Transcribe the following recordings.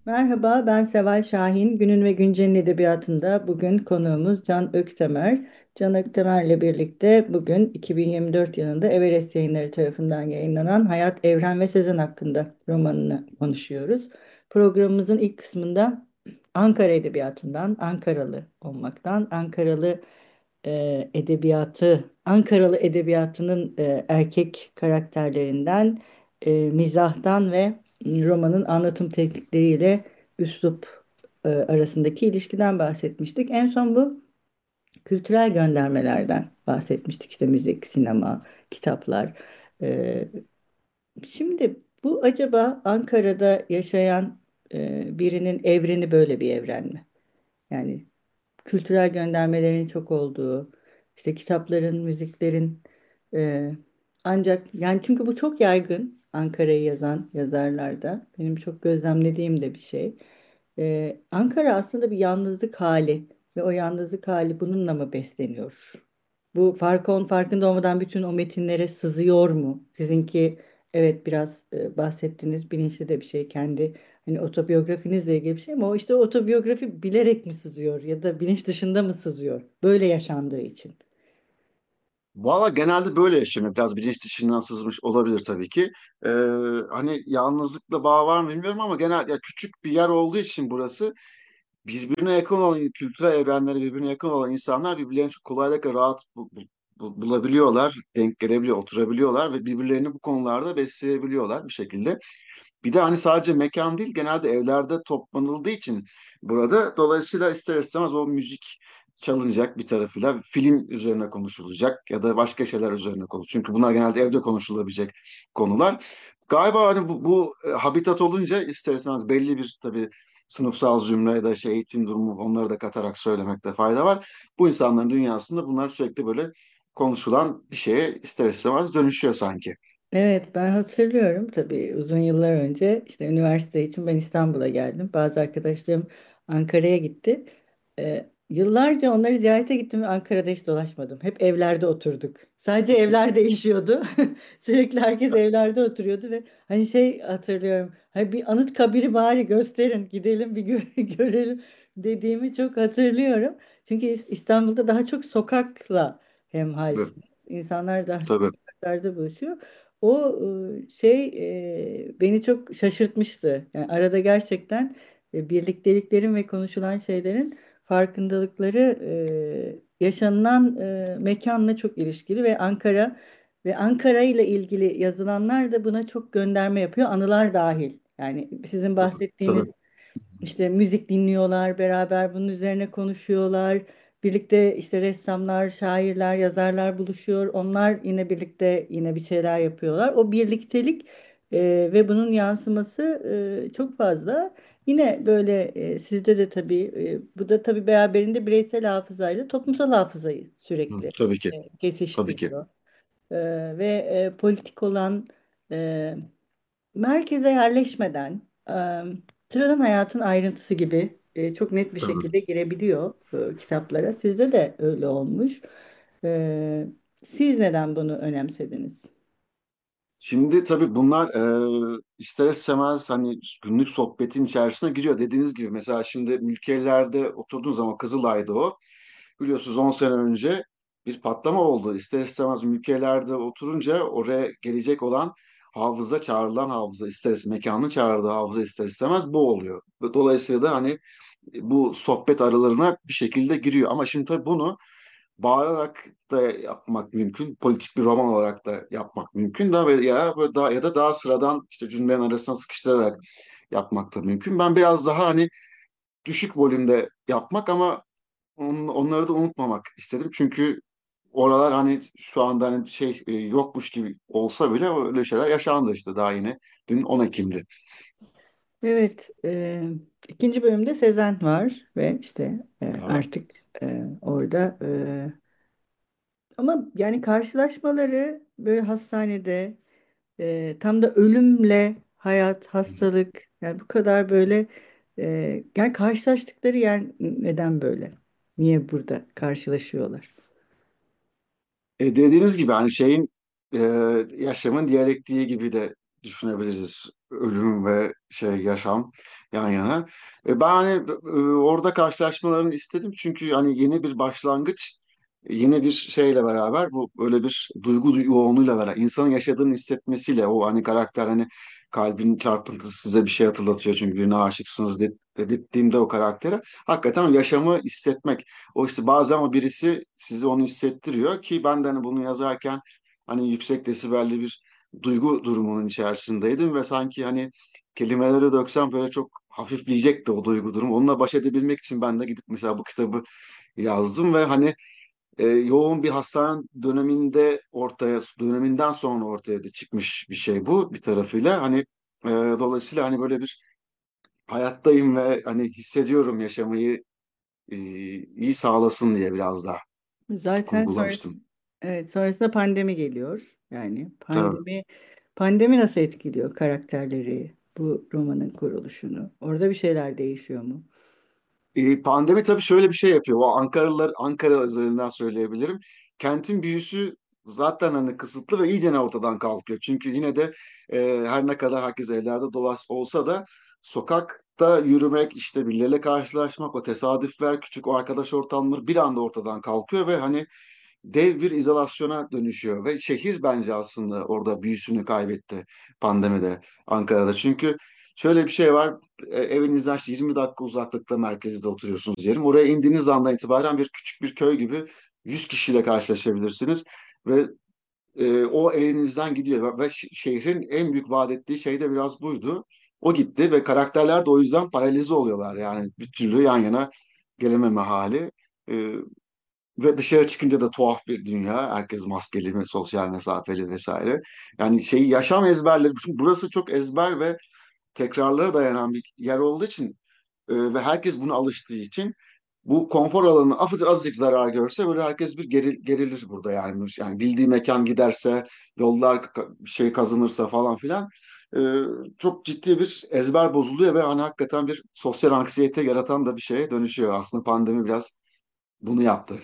Merhaba, ben Seval Şahin. Günün ve Güncel'in edebiyatında bugün konuğumuz Can Öktemer. Can Öktemer'le birlikte bugün 2024 yılında Everest Yayınları tarafından yayınlanan Hayat, Evren ve Sezen hakkında romanını konuşuyoruz. Programımızın ilk kısmında Ankara Edebiyatı'ndan, Ankaralı olmaktan, Ankaralı edebiyatının erkek karakterlerinden, mizahtan ve romanın anlatım teknikleriyle üslup arasındaki ilişkiden bahsetmiştik. En son bu kültürel göndermelerden bahsetmiştik. İşte müzik, sinema, kitaplar. E, Şimdi bu acaba Ankara'da yaşayan birinin evreni böyle bir evren mi? Yani kültürel göndermelerin çok olduğu, işte kitapların, müziklerin e, ancak yani çünkü bu çok yaygın Ankara'yı yazan yazarlarda. Benim çok gözlemlediğim de bir şey. Ankara aslında bir yalnızlık hali ve o yalnızlık hali bununla mı besleniyor? Bu farkında olmadan bütün o metinlere sızıyor mu? Sizinki evet biraz bahsettiğiniz bilinçli de bir şey kendi hani otobiyografinizle ilgili bir şey ama o işte otobiyografi bilerek mi sızıyor ya da bilinç dışında mı sızıyor? Böyle yaşandığı için. Valla genelde böyle yaşanıyor. Biraz bilinç dışından sızmış olabilir tabii ki. Ee, Hani yalnızlıkla bağ var mı bilmiyorum ama genel ya küçük bir yer olduğu için burası birbirine yakın olan kültürel evrenleri birbirine yakın olan insanlar birbirlerini çok kolaylıkla rahat bulabiliyorlar, denk gelebiliyor, oturabiliyorlar ve birbirlerini bu konularda besleyebiliyorlar bir şekilde. Bir de hani sadece mekan değil genelde evlerde toplanıldığı için burada dolayısıyla ister istemez o müzik çalınacak bir tarafıyla film üzerine konuşulacak ya da başka şeyler üzerine konuşulacak. Çünkü bunlar genelde evde konuşulabilecek konular. Galiba hani bu habitat olunca ister istemez belli bir tabii sınıfsal zümre ya da eğitim durumu onları da katarak söylemekte fayda var. Bu insanların dünyasında bunlar sürekli böyle konuşulan bir şeye ister istemez dönüşüyor sanki. Evet, ben hatırlıyorum tabii uzun yıllar önce işte üniversite için ben İstanbul'a geldim. Bazı arkadaşlarım Ankara'ya gitti. Yıllarca onları ziyarete gittim ve Ankara'da hiç dolaşmadım. Hep evlerde oturduk. Sadece evler değişiyordu. Sürekli herkes evlerde oturuyordu ve hani şey hatırlıyorum. Hani bir anıt kabiri bari gösterin, gidelim bir görelim dediğimi çok hatırlıyorum. Çünkü İstanbul'da daha çok sokakla hemhal. Evet, İnsanlar daha çok tabii. sokaklarda buluşuyor. O şey beni çok şaşırtmıştı. Yani arada gerçekten birlikteliklerin ve konuşulan şeylerin farkındalıkları yaşanılan mekanla çok ilişkili ve Ankara ile ilgili yazılanlar da buna çok gönderme yapıyor, anılar dahil. Yani sizin Tabii. bahsettiğiniz Tabii. işte müzik dinliyorlar, beraber bunun üzerine konuşuyorlar. Birlikte işte ressamlar, şairler, yazarlar buluşuyor. Onlar yine birlikte yine bir şeyler yapıyorlar. O birliktelik ve bunun yansıması çok fazla. Yine böyle sizde de tabii bu da tabii beraberinde bireysel hafızayla toplumsal hafızayı Hı, sürekli tabii ki. Tabii ki. kesiştiriyor. E, ve politik olan merkeze yerleşmeden sıradan hayatın ayrıntısı gibi çok net bir Tabii. şekilde girebiliyor kitaplara. Sizde de öyle olmuş. E, Siz neden bunu önemsediniz? Şimdi tabii bunlar ister istemez hani günlük sohbetin içerisine giriyor. Dediğiniz gibi mesela şimdi Mülkiyeler'de oturduğun zaman Kızılay'da o. Biliyorsunuz 10 sene önce bir patlama oldu. İster istemez Mülkiyeler'de oturunca oraya gelecek olan hafıza çağrılan hafıza ister istemez mekanın çağırdığı hafıza ister istemez bu oluyor. Ve dolayısıyla da hani bu sohbet aralarına bir şekilde giriyor. Ama şimdi tabii bunu bağırarak da yapmak mümkün. Politik bir roman olarak da yapmak mümkün. Daha böyle daha ya da daha sıradan işte cümlenin arasına sıkıştırarak yapmak da mümkün. Ben biraz daha hani düşük volümde yapmak ama onları da unutmamak istedim. Çünkü oralar hani şu anda hani yokmuş gibi olsa bile öyle şeyler yaşandı işte daha yine. Dün 10 Ekim'di. Evet, ikinci bölümde Sezen var ve işte Evet. artık orada ama yani karşılaşmaları böyle hastanede tam da ölümle hayat, hastalık yani bu kadar böyle yani karşılaştıkları yer neden böyle? Niye burada karşılaşıyorlar? Dediğiniz gibi hani e, yaşamın diyalektiği gibi de düşünebiliriz. ölüm ve yaşam yan yana. Ben hani orada karşılaşmalarını istedim çünkü hani yeni bir başlangıç, yeni bir şeyle beraber, bu böyle bir duygu yoğunluğuyla beraber insanın yaşadığını hissetmesiyle, o hani karakter, hani kalbin çarpıntısı size bir şey hatırlatıyor çünkü birine aşıksınız dedirttiğimde o karaktere hakikaten o yaşamı hissetmek, o işte bazen o birisi size onu hissettiriyor ki ben de hani bunu yazarken hani yüksek desibelli bir duygu durumunun içerisindeydim ve sanki hani kelimelere döksem böyle çok hafifleyecekti o duygu durum. Onunla baş edebilmek için ben de gidip mesela bu kitabı yazdım ve hani yoğun bir hastane döneminden sonra ortaya da çıkmış bir şey bu bir tarafıyla. Hani dolayısıyla hani böyle bir hayattayım ve hani hissediyorum yaşamayı, iyi sağlasın diye biraz daha Zaten kurgulamıştım. evet, sonrasında pandemi geliyor. Yani Tabii. pandemi nasıl etkiliyor karakterleri, bu romanın kuruluşunu? Orada bir şeyler değişiyor mu? Pandemi tabii şöyle bir şey yapıyor. O Ankara özelinden söyleyebilirim. Kentin büyüsü zaten hani kısıtlı ve iyice ortadan kalkıyor. Çünkü yine de her ne kadar herkes evlerde olsa da sokakta yürümek, işte birileriyle karşılaşmak, o tesadüfler, küçük o arkadaş ortamları bir anda ortadan kalkıyor ve hani dev bir izolasyona dönüşüyor ve şehir bence aslında orada büyüsünü kaybetti pandemide, Ankara'da. Çünkü şöyle bir şey var. Evinizden işte 20 dakika uzaklıkta merkezde oturuyorsunuz diyelim. Oraya indiğiniz andan itibaren bir küçük bir köy gibi 100 kişiyle karşılaşabilirsiniz ve o elinizden gidiyor ve şehrin en büyük vaat ettiği şey de biraz buydu. O gitti ve karakterler de o yüzden paralize oluyorlar. Yani bir türlü yan yana gelememe hali. E, Ve dışarı çıkınca da tuhaf bir dünya. Herkes maskeli, sosyal mesafeli vesaire. Yani yaşam ezberleri. Çünkü burası çok ezber ve tekrarlara dayanan bir yer olduğu için ve herkes buna alıştığı için bu konfor alanı azıcık zarar görse böyle herkes bir gerilir burada yani. Yani bildiği mekan giderse, yollar kazınırsa falan filan, e, çok ciddi bir ezber bozuluyor ve hani hakikaten bir sosyal anksiyete yaratan da bir şeye dönüşüyor. Aslında pandemi biraz bunu yaptı.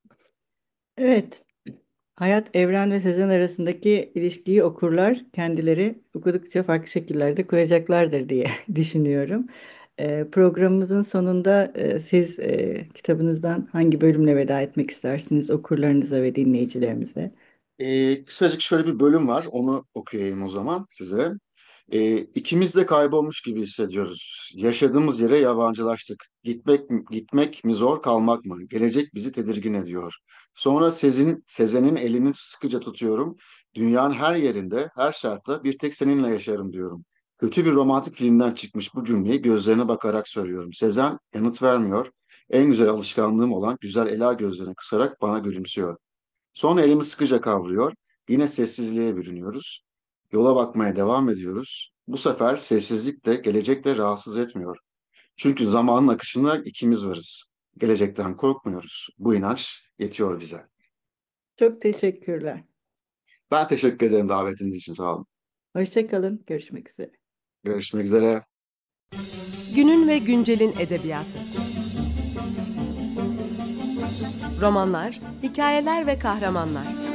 Evet, hayat, evren ve Sezen arasındaki ilişkiyi okurlar kendileri okudukça farklı şekillerde kuracaklardır diye düşünüyorum. Programımızın sonunda siz kitabınızdan hangi bölümle veda etmek istersiniz okurlarınıza ve dinleyicilerimize? Kısacık şöyle bir bölüm var. Onu okuyayım o zaman size. İkimiz de kaybolmuş gibi hissediyoruz. Yaşadığımız yere yabancılaştık. Gitmek mi zor, kalmak mı? Gelecek bizi tedirgin ediyor. Sonra Sezen'in elini sıkıca tutuyorum. Dünyanın her yerinde, her şartta bir tek seninle yaşarım diyorum. Kötü bir romantik filmden çıkmış bu cümleyi gözlerine bakarak söylüyorum. Sezen yanıt vermiyor. En güzel alışkanlığım olan güzel ela gözlerini kısarak bana gülümsüyor. Sonra elimi sıkıca kavruyor. Yine sessizliğe bürünüyoruz. Yola bakmaya devam ediyoruz. Bu sefer sessizlik de gelecek de rahatsız etmiyor. Çünkü zamanın akışında ikimiz varız. Gelecekten korkmuyoruz. Bu inanç yetiyor bize. Çok teşekkürler. Ben teşekkür ederim davetiniz için. Sağ olun. Hoşça kalın. Görüşmek üzere. Görüşmek üzere. Günün ve güncelin edebiyatı. Romanlar, hikayeler ve kahramanlar.